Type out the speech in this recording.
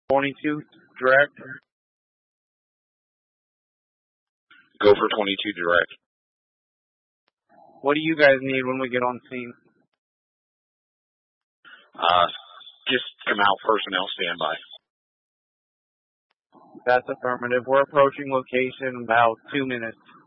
22 direct. Go for 22 direct. What do you guys need when we get on scene? Just come out, personnel standby. That's affirmative. We're approaching location in about 2 minutes.